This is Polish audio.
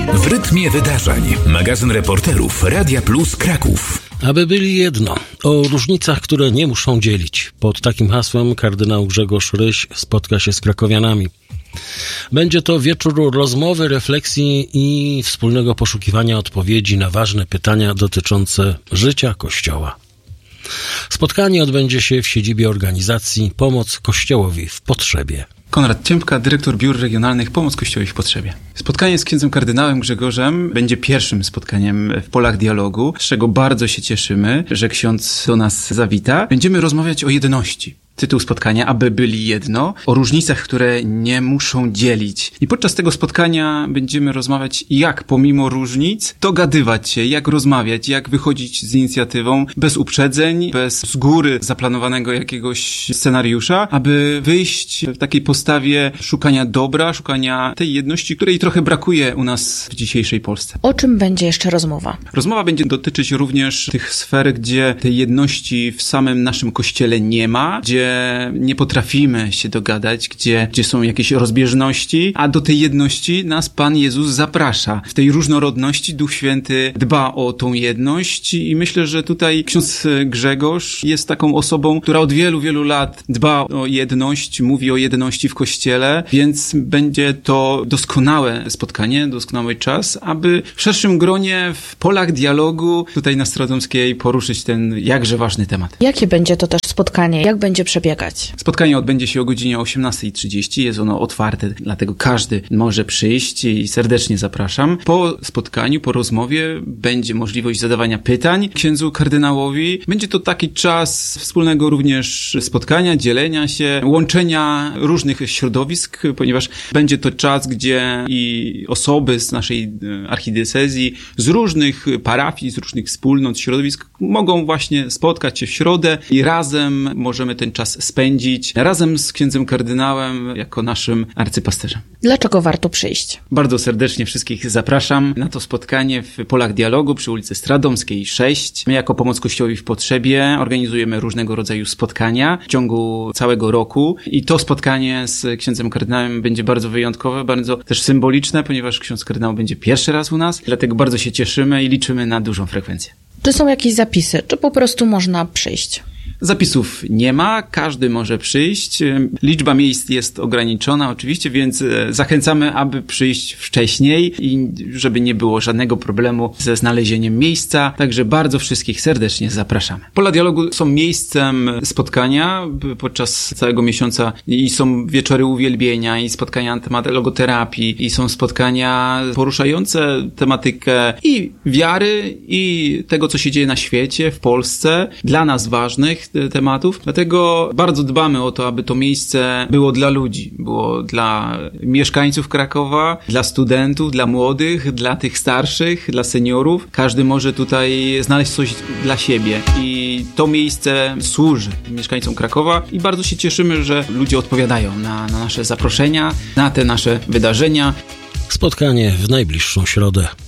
W rytmie wydarzeń. Magazyn reporterów Radia Plus Kraków. Aby byli jedno. O różnicach, które nie muszą dzielić. Pod takim hasłem kardynał Grzegorz Ryś spotka się z krakowianami. Będzie to wieczór rozmowy, refleksji i wspólnego poszukiwania odpowiedzi na ważne pytania dotyczące życia Kościoła. Spotkanie odbędzie się w siedzibie organizacji Pomoc Kościołowi w Potrzebie. Konrad Ciępka, dyrektor biur regionalnych Pomoc Kościołowi w Potrzebie. Spotkanie z księdzem kardynałem Grzegorzem będzie pierwszym spotkaniem w Polach Dialogu, z czego bardzo się cieszymy, że ksiądz do nas zawita. Będziemy rozmawiać o jedności. Tytuł spotkania: Aby byli jedno, o różnicach, które nie muszą dzielić. I podczas tego spotkania będziemy rozmawiać, jak pomimo różnic dogadywać się, jak rozmawiać, jak wychodzić z inicjatywą bez uprzedzeń, bez z góry zaplanowanego jakiegoś scenariusza, aby wyjść w takiej postawie szukania dobra, szukania tej jedności, której trochę brakuje u nas w dzisiejszej Polsce. O czym będzie jeszcze rozmowa? Rozmowa będzie dotyczyć również tych sfer, gdzie tej jedności w samym naszym Kościele nie ma, gdzie nie potrafimy się dogadać, gdzie są jakieś rozbieżności, a do tej jedności nas Pan Jezus zaprasza. W tej różnorodności Duch Święty dba o tą jedność i myślę, że tutaj ksiądz Grzegorz jest taką osobą, która od wielu, wielu lat dba o jedność, mówi o jedności w Kościele, więc będzie to doskonałe spotkanie, doskonały czas, aby w szerszym gronie w Polach Dialogu tutaj na Stradomskiej poruszyć ten jakże ważny temat. Jakie będzie to też spotkanie? Jak będzie przebiegać? Spotkanie odbędzie się o godzinie 18:30. Jest ono otwarte, dlatego każdy może przyjść i serdecznie zapraszam. Po spotkaniu, po rozmowie będzie możliwość zadawania pytań księdzu kardynałowi. Będzie to taki czas wspólnego również spotkania, dzielenia się, łączenia różnych środowisk, ponieważ będzie to czas, gdzie i osoby z naszej archidiecezji, z różnych parafii, z różnych wspólnot, środowisk mogą właśnie spotkać się w środę i razem możemy ten czas spędzić razem z księdzem kardynałem jako naszym arcypasterzem. Dlaczego warto przyjść? Bardzo serdecznie wszystkich zapraszam na to spotkanie w Polach Dialogu przy ulicy Stradomskiej 6. My jako Pomoc Kościołowi w Potrzebie organizujemy różnego rodzaju spotkania w ciągu całego roku i to spotkanie z księdzem kardynałem będzie bardzo wyjątkowe, bardzo też symboliczne, ponieważ ksiądz kardynał będzie pierwszy raz u nas, dlatego bardzo się cieszymy i liczymy na dużą frekwencję. Czy są jakieś zapisy, czy po prostu można przyjść? Zapisów nie ma, każdy może przyjść. Liczba miejsc jest ograniczona oczywiście, więc zachęcamy, aby przyjść wcześniej i żeby nie było żadnego problemu ze znalezieniem miejsca. Także bardzo wszystkich serdecznie zapraszamy. Pola Dialogu są miejscem spotkania podczas całego miesiąca i są wieczory uwielbienia i spotkania na temat logoterapii i są spotkania poruszające tematykę i wiary i tego, co się dzieje na świecie, w Polsce, dla nas ważnych tematów. Dlatego bardzo dbamy o to, aby to miejsce było dla ludzi, było dla mieszkańców Krakowa, dla studentów, dla młodych, dla tych starszych, dla seniorów. Każdy może tutaj znaleźć coś dla siebie i to miejsce służy mieszkańcom Krakowa i bardzo się cieszymy, że ludzie odpowiadają na nasze zaproszenia, na te nasze wydarzenia. Spotkanie w najbliższą środę.